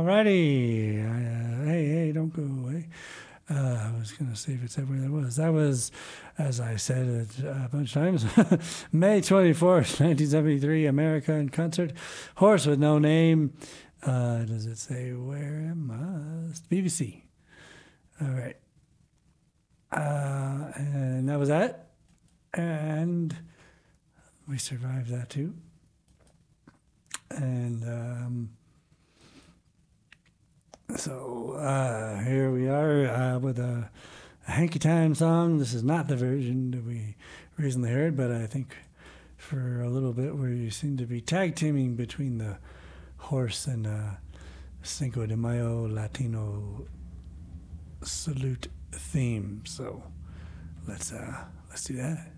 Alrighty. Hey, don't go away. I was going to see if it said where that was. That was, as I said a bunch of times, May 24th, 1973, America in concert. Horse with No Name. Does it say where? It must. BBC. All right. And that was that. And we survived that too. And so here we are with a Hanky Time song. This is not the version that we recently heard, but I think for a little bit we seem to be tag teaming between the Horse and Cinco de Mayo Latino salute theme. So let's do that.